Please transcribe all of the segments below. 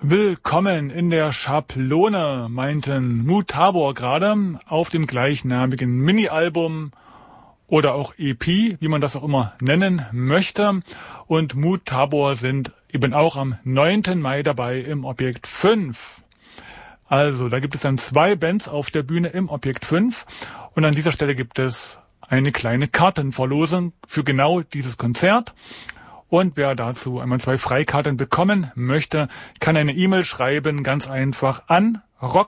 Willkommen in der Schablone, meinten Mutabor gerade auf dem gleichnamigen Mini-Album oder auch EP, wie man das auch immer nennen möchte. Und Mutabor sind eben auch am 9. Mai dabei im Objekt 5. Also, da gibt es dann 2 Bands auf der Bühne im Objekt 5. Und an dieser Stelle gibt es eine kleine Kartenverlosung für genau dieses Konzert. Und wer dazu einmal 2 Freikarten bekommen möchte, kann eine E-Mail schreiben, ganz einfach an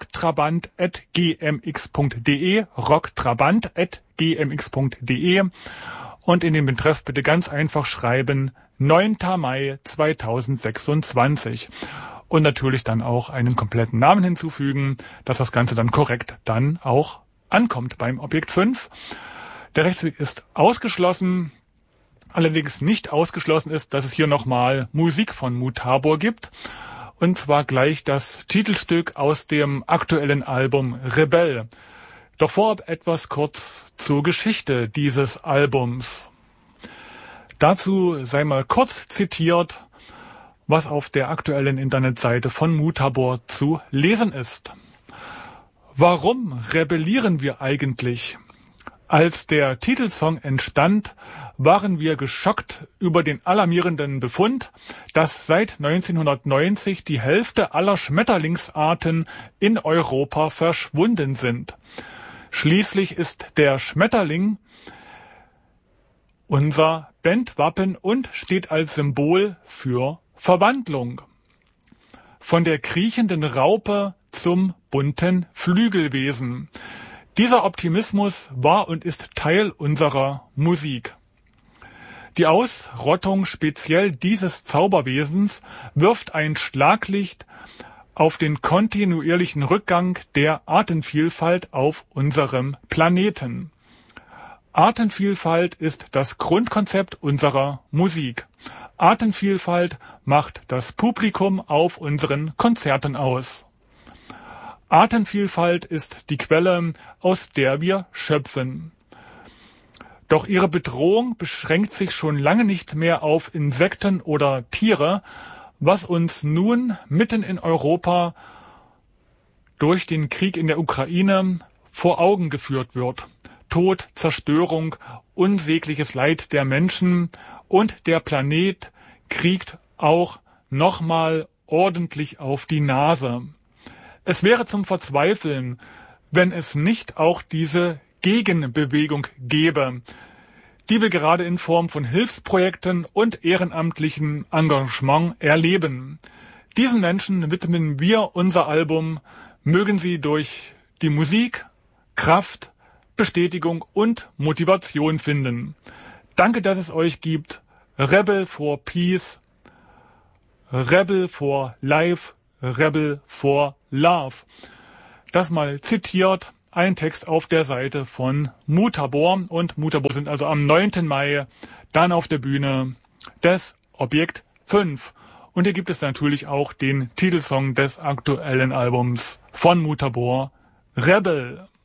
rocktrabant@gmx.de, rocktrabant@gmx.de und in den Betreff bitte ganz einfach schreiben 9. Mai 2026 und natürlich dann auch einen kompletten Namen hinzufügen, dass das Ganze dann korrekt dann auch ankommt beim Objekt 5. Der Rechtsweg ist ausgeschlossen. Allerdings nicht ausgeschlossen ist, dass es hier nochmal Musik von Mutabor gibt. Und zwar gleich das Titelstück aus dem aktuellen Album Rebell. Doch vorab etwas kurz zur Geschichte dieses Albums. Dazu sei mal kurz zitiert, was auf der aktuellen Internetseite von Mutabor zu lesen ist. Warum rebellieren wir eigentlich? Als der Titelsong entstand, waren wir geschockt über den alarmierenden Befund, dass seit 1990 die Hälfte aller Schmetterlingsarten in Europa verschwunden sind. Schließlich ist der Schmetterling unser Bandwappen und steht als Symbol für Verwandlung. Von der kriechenden Raupe zum bunten Flügelwesen. Dieser Optimismus war und ist Teil unserer Musik. Die Ausrottung speziell dieses Zauberwesens wirft ein Schlaglicht auf den kontinuierlichen Rückgang der Artenvielfalt auf unserem Planeten. Artenvielfalt ist das Grundkonzept unserer Musik. Artenvielfalt macht das Publikum auf unseren Konzerten aus. Artenvielfalt ist die Quelle, aus der wir schöpfen. Doch ihre Bedrohung beschränkt sich schon lange nicht mehr auf Insekten oder Tiere, was uns nun mitten in Europa durch den Krieg in der Ukraine vor Augen geführt wird. Tod, Zerstörung, unsägliches Leid der Menschen und der Planet kriegt auch nochmal ordentlich auf die Nase. Es wäre zum Verzweifeln, wenn es nicht auch diese Gegenbewegung gäbe, die wir gerade in Form von Hilfsprojekten und ehrenamtlichem Engagement erleben. Diesen Menschen widmen wir unser Album, mögen sie durch die Musik, Kraft, Bestätigung und Motivation finden. Danke, dass es euch gibt. Rebel for Peace, Rebel for Life, Rebel for Love. Das mal zitiert, ein Text auf der Seite von Mutabor. Und Mutabor sind also am 9. Mai dann auf der Bühne des Objekt 5. Und hier gibt es natürlich auch den Titelsong des aktuellen Albums von Mutabor, Rebel.